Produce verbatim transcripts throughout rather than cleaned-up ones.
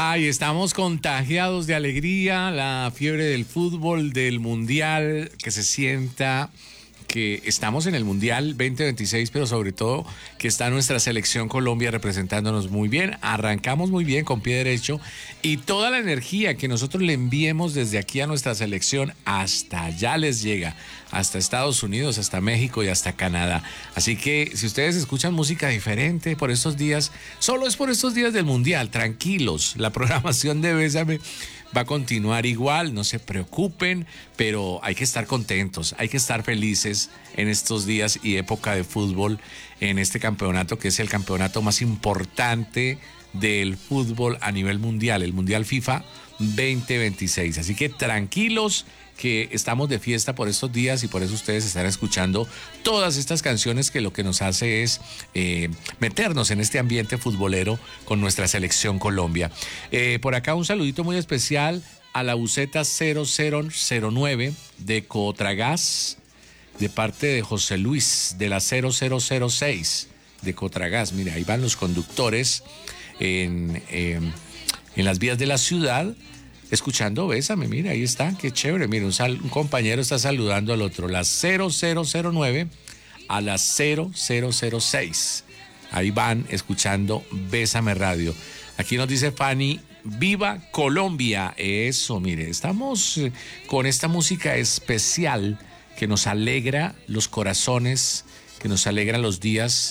Ay, estamos contagiados de alegría, la fiebre del fútbol, del mundial, que se sienta que estamos en el Mundial veinte veintiséis, pero sobre todo que está nuestra selección Colombia representándonos muy bien. Arrancamos muy bien con pie derecho y toda la energía que nosotros le enviemos desde aquí a nuestra selección hasta allá les llega, hasta Estados Unidos, hasta México y hasta Canadá. Así que si ustedes escuchan música diferente por estos días, solo es por estos días del Mundial, tranquilos, la programación de Bésame va a continuar igual, no se preocupen, pero hay que estar contentos, hay que estar felices en estos días y época de fútbol, en este campeonato que es el campeonato más importante del fútbol a nivel mundial, el Mundial FIFA veinte veintiséis. Así que tranquilos, que estamos de fiesta por estos días y por eso ustedes están escuchando todas estas canciones que lo que nos hace es eh, meternos en este ambiente futbolero con nuestra selección Colombia. Eh, por acá un saludito muy especial a la buceta cero cero cero nueve de Cotragas, de parte de José Luis de la cero cero cero seis de Cotragas. Mira, ahí van los conductores en, eh, en las vías de la ciudad, escuchando Bésame. Mira, ahí está, qué chévere. Mira, un, sal, un compañero está saludando al otro, la cero cero cero nueve a la cero cero cero seis. Ahí van escuchando Bésame Radio. Aquí nos dice Fanny, ¡viva Colombia! Eso, mire, estamos con esta música especial que nos alegra los corazones, que nos alegra los días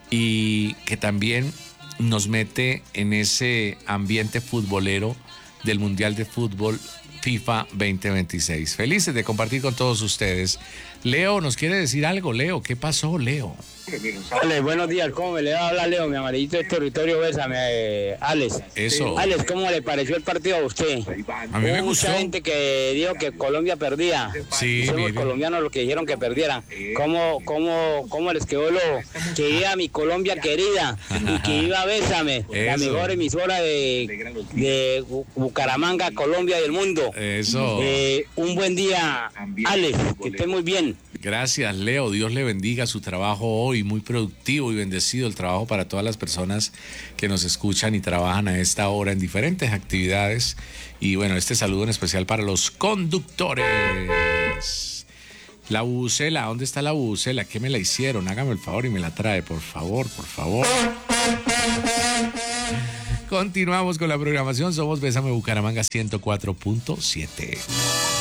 y que también nos mete en ese ambiente futbolero del Mundial de Fútbol FIFA veinte veintiséis. Felices de compartir con todos ustedes. Leo, ¿nos quiere decir algo? Leo, ¿qué pasó, Leo? Alex, buenos días, ¿cómo me le va a hablar Leo, mi amarillito de territorio? Bésame, eh, Alex. Eso. Alex, ¿cómo le pareció el partido a usted? A mí me Hubo gustó. mucha gente que dijo que Colombia perdía. Sí, somos mire. colombianos los que dijeron que perdieran. ¿Cómo, cómo, cómo les quedó lo que iba mi Colombia querida y que iba Bésame, la Eso. mejor emisora de, de Bucaramanga, Colombia y el mundo? Eso. Eh, un buen día, Alex, que esté muy bien. Gracias, Leo. Dios le bendiga su trabajo hoy, muy productivo y bendecido el trabajo para todas las personas que nos escuchan y trabajan a esta hora en diferentes actividades. Y bueno, este saludo en especial para los conductores. La bucela, ¿dónde está la bucela? ¿Qué me la hicieron? Hágame el favor y me la trae, por favor, por favor. Continuamos con la programación. Somos Bésame Bucaramanga ciento cuatro punto siete.